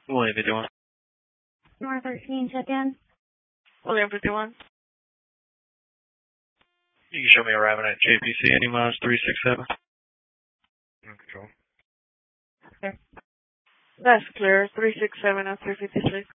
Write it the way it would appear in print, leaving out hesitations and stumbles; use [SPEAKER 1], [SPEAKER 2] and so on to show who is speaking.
[SPEAKER 1] William 51.
[SPEAKER 2] North 13, check in.
[SPEAKER 3] William 51.
[SPEAKER 1] You can show me arriving at JPC N minus 367.
[SPEAKER 4] Control.
[SPEAKER 3] That's clear. 367 and 353.